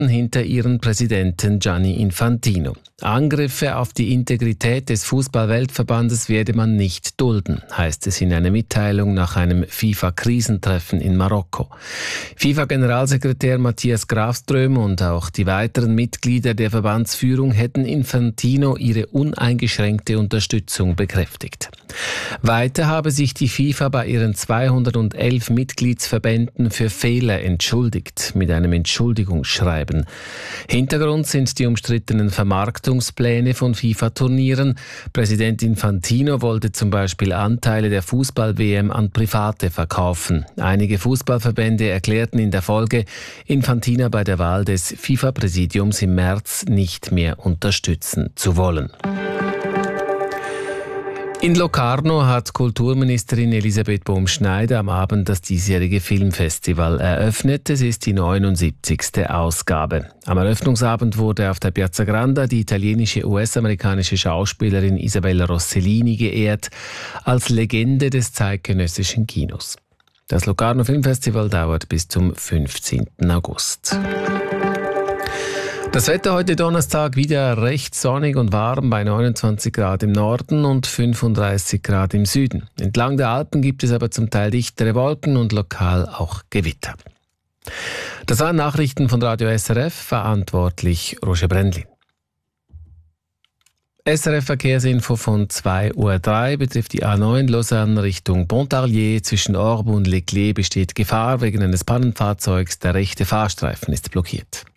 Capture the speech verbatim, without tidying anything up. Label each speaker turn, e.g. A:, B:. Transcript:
A: hinter ihren Präsidenten Gianni Infantino. Angriffe auf die Integrität des Fußball-Weltverbandes werde man nicht dulden, heißt es in einer Mitteilung nach einem FIFA-Krisentreffen in Marokko. FIFA-Generalsekretär Matthias Grafström und auch die weiteren Mitglieder der Verbandsführung hätten Infantino ihre uneingeschränkte Unterstützung bekräftigt. Weiter habe sich die FIFA bei ihren zweihundertelf Mitgliedsverbänden für Fehler entschuldigt, mit einem Entschuldigungsschreiben. Hintergrund sind die umstrittenen Vermarktungspläne von FIFA-Turnieren. Präsident Infantino wollte zum Beispiel Anteile der Fußball-W M an Private verkaufen. Einige Fußballverbände erklärten in der Folge, Infantino bei der Wahl des FIFA-Präsidiums im März nicht mehr unterstützen zu wollen. In Locarno hat Kulturministerin Elisabeth Bohm-Schneider am Abend das diesjährige Filmfestival eröffnet. Es ist die neunundsiebzigste Ausgabe. Am Eröffnungsabend wurde auf der Piazza Granda die italienische U S-amerikanische Schauspielerin Isabella Rossellini geehrt, als Legende des zeitgenössischen Kinos. Das Locarno Filmfestival dauert bis zum fünfzehnten August. Das Wetter heute Donnerstag wieder recht sonnig und warm bei neunundzwanzig Grad im Norden und fünfunddreißig Grad im Süden. Entlang der Alpen gibt es aber zum Teil dichtere Wolken und lokal auch Gewitter. Das waren Nachrichten von Radio S R F, verantwortlich Roger Brändlin. S R F-Verkehrsinfo von zwei Uhr drei betrifft die A neun Lausanne Richtung Pontarlier. Zwischen Orbe und Leclerc besteht Gefahr wegen eines Pannenfahrzeugs. Der rechte Fahrstreifen ist blockiert.